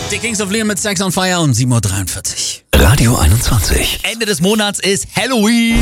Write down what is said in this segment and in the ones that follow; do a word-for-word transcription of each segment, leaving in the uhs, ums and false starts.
Die Kings of Leon mit Sex on Fire um sieben Uhr dreiundvierzig. Radio einundzwanzig. Ende des Monats ist Halloween.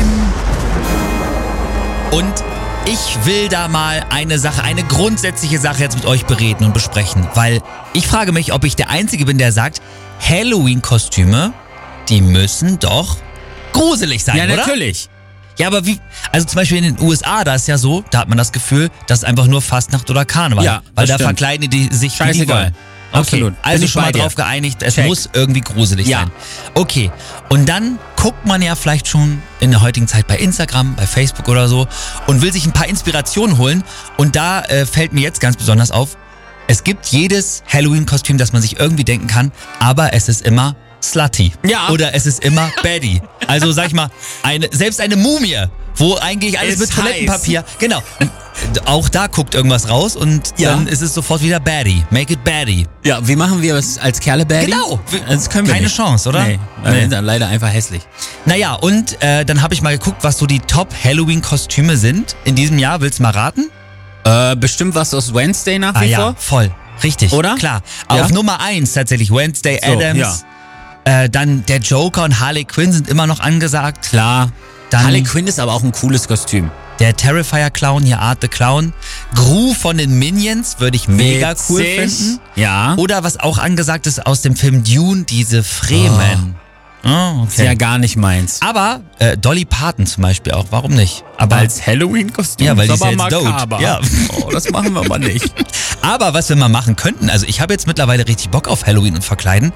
Und ich will da mal eine Sache, eine grundsätzliche Sache jetzt mit euch bereden und besprechen. Weil ich frage mich, ob ich der Einzige bin, der sagt, Halloween-Kostüme, die müssen doch gruselig sein, Ja, oder? natürlich. Ja, aber wie, also zum Beispiel in den U S A, da ist ja so, da hat man das Gefühl, das ist einfach nur Fastnacht oder Karneval. Ja, weil das da stimmt. verkleiden die sich wie die Scheißegal. wollen. Okay, Absolut. Bin also ich schon bei mal dir. drauf geeinigt, es Check. muss irgendwie gruselig Ja. sein. Okay, und dann guckt man ja vielleicht schon in der heutigen Zeit bei Instagram, bei Facebook oder so und will sich ein paar Inspirationen holen. Und da äh, fällt mir jetzt ganz besonders auf, es gibt jedes Halloween-Kostüm, das man sich irgendwie denken kann, aber es ist immer slutty. Ja. Oder es ist immer baddie. Also sag ich mal, eine, selbst eine Mumie, wo eigentlich alles Ist mit Toilettenpapier, genau. Auch da guckt irgendwas raus und Ja. dann ist es sofort wieder baddie. Make it baddie. Ja, wie machen wir es als Kerle Baddie? Genau. Das können wir Keine nicht. Chance, oder? Nee, Nee. nee. Dann leider einfach hässlich. Naja, und äh, dann habe ich mal geguckt, was so die Top-Halloween-Kostüme sind in diesem Jahr. Willst du mal raten? Äh, bestimmt was aus Wednesday nach Ah wie ja, vor. voll. Richtig. Oder? Klar. Ja? Auf Nummer eins tatsächlich Wednesday So, Addams. ja. Äh, dann der Joker und Harley Quinn sind immer noch angesagt. Klar. Dann Harley Quinn ist aber auch ein cooles Kostüm. der Terrifier-Clown, hier Art the Clown. Gru von den Minions würde ich mega cool Witzig. finden. Ja. Oder was auch angesagt ist aus dem Film Dune, diese Fremen. Oh, Ist ja gar nicht meins. Aber äh, Dolly Parton zum Beispiel auch, warum nicht? Aber Als Halloween-Kostüm? Ja, weil die ist ist ja aber jetzt tot. makaber. Ja. Oh, das machen wir mal nicht. Aber was wir mal machen könnten, also ich habe jetzt mittlerweile richtig Bock auf Halloween und Verkleiden.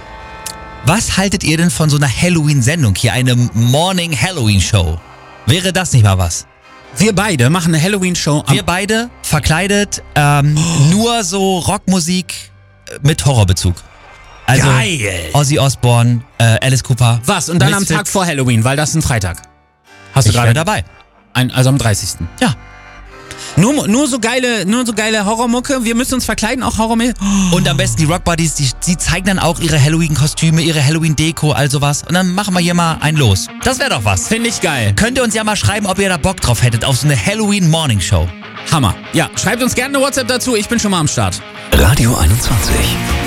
Was haltet ihr denn von so einer Halloween-Sendung? Hier eine Morning Halloween-Show. Wäre das nicht mal was? Wir beide machen eine Halloween-Show am Wir beide verkleidet, ähm, nur so Rockmusik äh, mit Horrorbezug. Also Geil. Ozzy Osbourne, äh, Alice Cooper. Was? Und dann am Misfits. Tag vor Halloween, weil das ist ein Freitag. Hast du Ich wäre gerade dabei. ein, also am dreißigsten Ja. Nur, nur so geile, nur so geile Horrormucke. Wir müssen uns verkleiden, auch Horrormucke. Und am besten die Rockbuddies, die, die zeigen dann auch ihre Halloween-Kostüme, ihre Halloween-Deko, all sowas. Und dann machen wir hier mal ein Los. Das wäre doch was. Finde ich geil. Könnt ihr uns ja mal schreiben, ob ihr da Bock drauf hättet, auf so eine Halloween-Morning-Show. Hammer. Ja, schreibt uns gerne eine WhatsApp dazu. Ich bin schon mal am Start. Radio einundzwanzig.